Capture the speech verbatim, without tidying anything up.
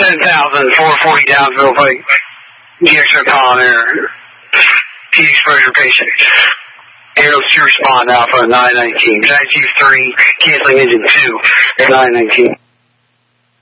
ten thousand, four forty down, real quick. G X R Colin Air. T exposure patient. Arrows to respond, Alpha nine nineteen. Guide G three, canceling engine two, nine nineteen.